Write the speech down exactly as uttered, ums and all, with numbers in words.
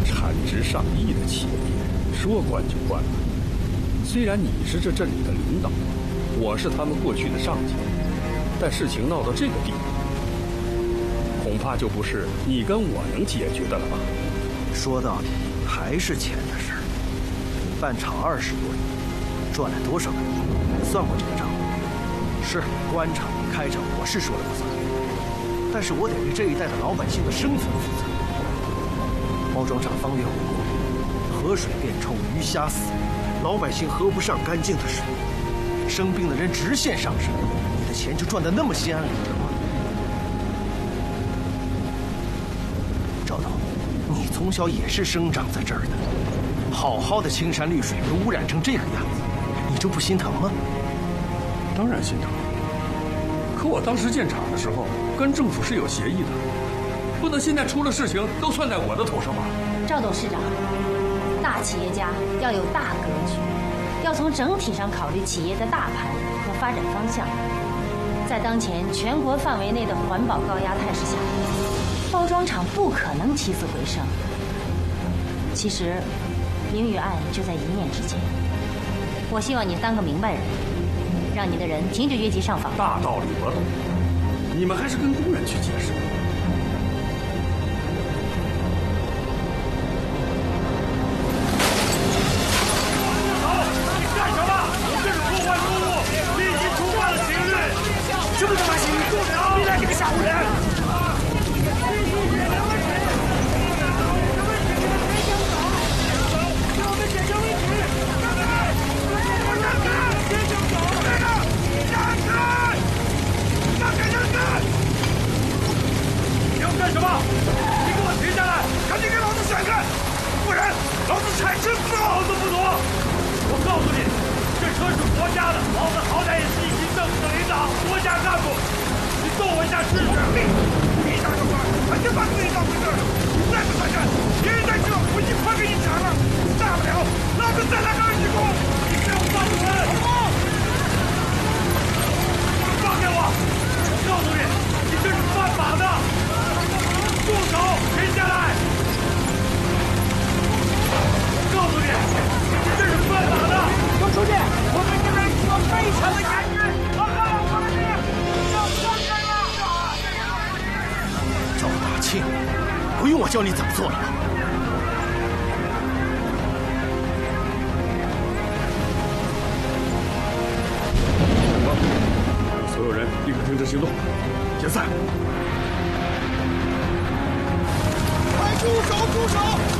产值上亿的企业，说关就关了。虽然你是这镇里的领导，我是他们过去的上级，但事情闹到这个地步，恐怕就不是你跟我能解决的了吧？ 说到底，还是钱的事儿。办厂二十多年，赚了多少个亿？算过这个账？是官场开着，我是说了不算，但是我得为这一代的老百姓的生存负责。包装厂方略火锅，河水变臭，鱼虾死，老百姓喝不上干净的水，生病的人直线上升，你的钱就赚得那么心安理得吗？赵导，你从小也是生长在这儿的，好好的青山绿水被污染成这个样子，你就不心疼吗？ 当然心疼，可我当时建厂的时候跟政府是有协议的，不能现在出了事情都算在我的头上吧？ 赵董事长，大企业家要有大格局，要从整体上考虑企业的大盘和发展方向。在当前全国范围内的环保高压态势下，包装厂不可能起死回生。其实，明与暗就在一念之间。我希望你当个明白人，让你的人停止越级上访。 大道理我懂，你们还是跟工人去解释。 好，你干什么？这是破坏公物，你已经触犯了刑律。什么他妈刑律？你来这个吓唬人！干什么？你给我停下来！赶紧给老子闪开，不然老子产生丝毫都不躲！我告诉你，这车是国家的，老子好歹也是一级政府的领导，国家干部，你动我一下试试！你打个官，俺就把自己当回事了。再不闪开，别人在这，我一块给你铲了。大不了老子再来个二级工，你给我放出来！放开我！我告诉你，你这是犯法的！住手！停下来！我告诉你，你这是犯法的！周书记，我们这边说非常的严峻，我看到我们这边要放开了。 赵大庆，不用我教你怎么做了吧？ 让所有人立刻停止行动，解散。 住手！住手！